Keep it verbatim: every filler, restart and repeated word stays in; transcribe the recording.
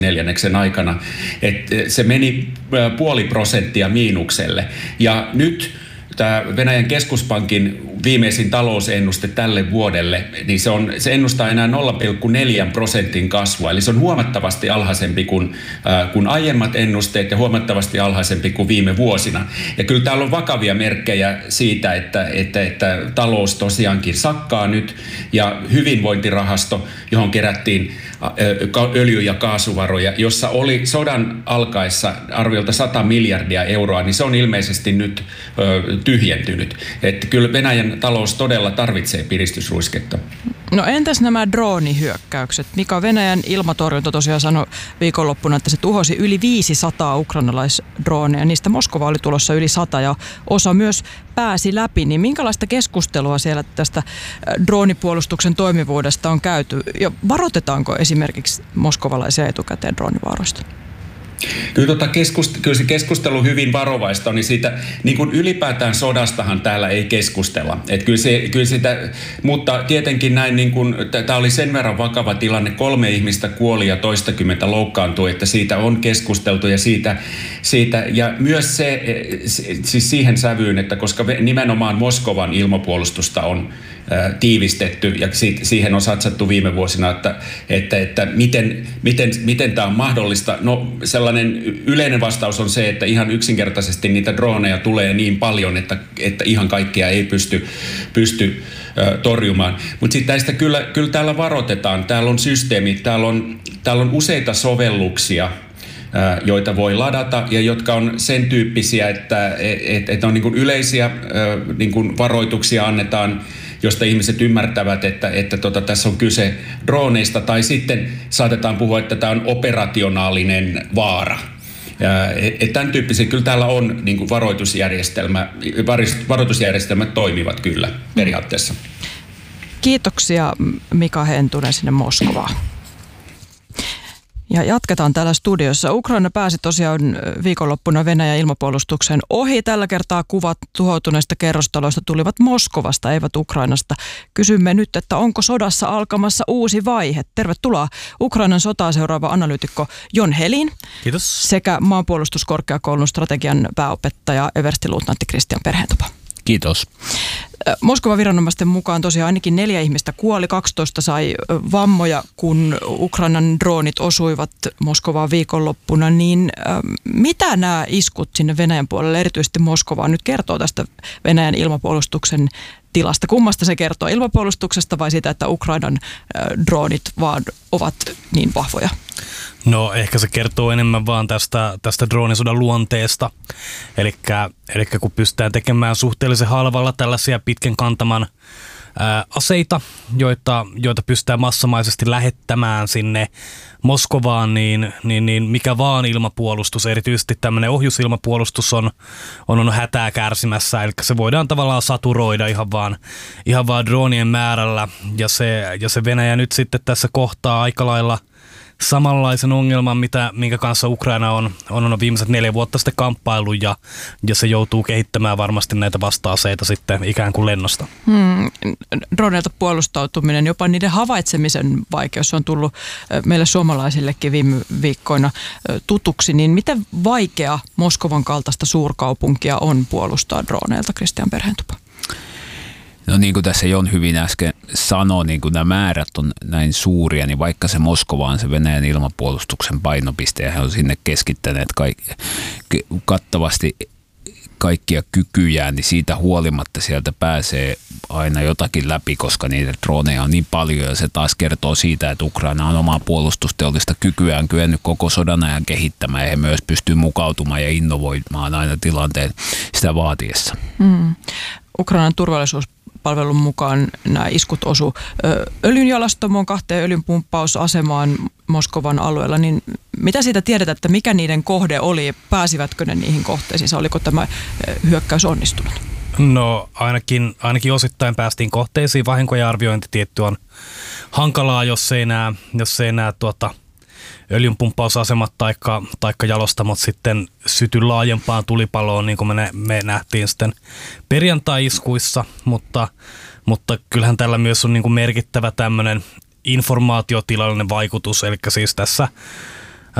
neljänneksen aikana, että se meni puoli prosenttia miinukselle. Ja nyt tämä Venäjän keskuspankin viimeisin talousennuste tälle vuodelle, niin se, on, se ennustaa enää nolla pilkku neljä prosentin kasvua. Eli se on huomattavasti alhaisempi kuin, äh, kuin aiemmat ennusteet ja huomattavasti alhaisempi kuin viime vuosina. Ja kyllä täällä on vakavia merkkejä siitä, että, että, että talous tosiaankin sakkaa nyt ja hyvinvointirahasto, johon kerättiin öljy- ja kaasuvaroja, jossa oli sodan alkaessa arviolta sata miljardia euroa, niin se on ilmeisesti nyt ö, tyhjentynyt. Että kyllä Venäjän talous todella tarvitsee piristysruisketta. No entäs nämä droonihyökkäykset? Mika, Venäjän ilmatorjunta tosiaan sanoi viikonloppuna, että se tuhosi yli viisisataa ukrainalaisdroonia. Niistä Moskova oli tulossa yli sata ja osa myös pääsi läpi. Niin minkälaista keskustelua siellä tästä droonipuolustuksen toimivuudesta on käyty? Ja varoitetaanko esimerkiksi moskovalaisia etukäteen droonivaaroista? Kyllä, tota keskust, kyllä se keskustelu hyvin varovaista, niin siitä niin kuin ylipäätään sodastahan täällä ei keskustella. Et kyllä se, kyllä sitä, mutta tietenkin näin, niin kuin, tämä oli sen verran vakava tilanne, kolme ihmistä kuoli ja toistakymmentä loukkaantui, että siitä on keskusteltu ja siitä, siitä ja myös se, siis siihen sävyyn, että koska nimenomaan Moskovan ilmapuolustusta on tiivistetty ja siihen on satsattu viime vuosina, että, että, että miten, miten, miten tämä on mahdollista. No sellainen yleinen vastaus on se, että ihan yksinkertaisesti niitä droneja tulee niin paljon, että, että ihan kaikkia ei pysty, pysty torjumaan. Mutta sitten näistä kyllä, kyllä täällä varoitetaan. Täällä on systeemit, täällä on, täällä on useita sovelluksia, joita voi ladata ja jotka on sen tyyppisiä, että, että, että on niin kuin yleisiä niin kuin varoituksia annetaan, josta ihmiset ymmärtävät, että, että tota, tässä on kyse droneista, tai sitten saatetaan puhua, että tämä on operationaalinen vaara. Että tämän tyyppisiä, kyllä täällä on niin kuin varoitusjärjestelmä, varoitusjärjestelmät toimivat kyllä periaatteessa. Kiitoksia Mika Hentunen sinne Moskovaan. Ja jatketaan täällä studiossa. Ukraina pääsi tosiaan viikonloppuna Venäjän ilmapuolustuksen ohi. Tällä kertaa kuvat tuhoutuneista kerrostaloista tulivat Moskovasta, eivät Ukrainasta. Kysymme nyt, että onko sodassa alkamassa uusi vaihe? Tervetuloa Ukrainan sotaa seuraava analyytikko Jon Helin. Kiitos. Sekä maanpuolustuskorkeakoulun strategian pääopettaja everstiluutnantti Kristian Perheentupa. Kiitos. Moskovan viranomaisten mukaan tosiaan ainakin neljä ihmistä kuoli, kaksitoista sai vammoja, kun Ukrainan droonit osuivat Moskovaan viikonloppuna. Niin äh, mitä nämä iskut sinne Venäjän puolelle, erityisesti Moskovaan, nyt kertoo tästä Venäjän ilmapuolustuksen tilasta? Kummasta se kertoo? Ilmapuolustuksesta vai siitä, että Ukrainan äh, droonit vaan ovat niin vahvoja? No ehkä se kertoo enemmän vaan tästä, tästä droonisodan luonteesta. Elikkä, elikkä kun pystytään tekemään suhteellisen halvalla tällaisia pitkän kantaman ää, aseita, joita, joita pystytään massamaisesti lähettämään sinne Moskovaan, niin, niin, niin mikä vaan ilmapuolustus, erityisesti tämmöinen ohjusilmapuolustus on, on, on hätää kärsimässä. Eli se voidaan tavallaan saturoida ihan vaan, ihan vaan droonien määrällä. Ja se, ja se Venäjä nyt sitten tässä kohtaa aika lailla samanlaisen ongelman, mitä, minkä kanssa Ukraina on, on, on viimeiset neljä vuotta sitten kamppaillut, ja, ja se joutuu kehittämään varmasti näitä vasta-aseita sitten ikään kuin lennosta. Hmm. Droneilta puolustautuminen, jopa niiden havaitsemisen vaikeus on tullut meille suomalaisillekin viime viikkoina tutuksi. Niin miten vaikea Moskovan kaltaista suurkaupunkia on puolustaa droneilta, Kristian Perheentupa? No niin kuin tässä Jon hyvin äsken sanoi, niin kun nämä määrät on näin suuria, niin vaikka se Moskova on se Venäjän ilmapuolustuksen painopiste ja he on sinne keskittäneet kaikki, kattavasti kaikkia kykyjään, niin siitä huolimatta sieltä pääsee aina jotakin läpi, koska niitä droneja on niin paljon ja se taas kertoo siitä, että Ukraina on omaa puolustusteollista kykyään kyennyt koko sodan ajan kehittämään ja he myös pystyy mukautumaan ja innovoimaan aina tilanteen sitä vaatiessa. Hmm. Ukrainan turvallisuuspalvelun mukaan nämä iskut osu öljynjalastamoon, kahteen öljynpumppausasemaan Moskovan alueella, niin mitä siitä tiedetään, että mikä niiden kohde oli, pääsivätkö ne niihin kohteisiin, oliko tämä hyökkäys onnistunut? No ainakin, ainakin osittain päästiin kohteisiin, vahinkojen arviointi tietty on hankalaa, jos ei nämä, jos ei nämä tuota, öljynpumppausasemat taikka, taikka jalostamot sitten syty laajempaan tulipaloon, niin kuin me, me nähtiin sitten perjantai-iskuissa, mutta, mutta kyllähän tällä myös on niin kuin merkittävä tämmöinen informaatiotilallinen vaikutus, eli siis tässä